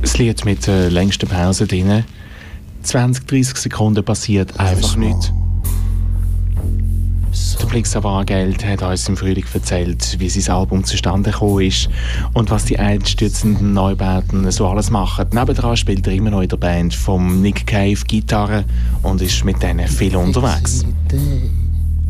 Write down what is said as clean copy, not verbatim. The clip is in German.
Das Lied mit der längsten Pause drin. 20-30 Sekunden passiert einfach nichts. Der Blix Savard-Geld hat uns im Frühling erzählt, wie sein Album zustande gekommen ist und was die einstürzenden Neubauten so alles machen. Nebendran spielt er immer noch in der Band vom Nick Cave Gitarre und ist mit denen viel unterwegs.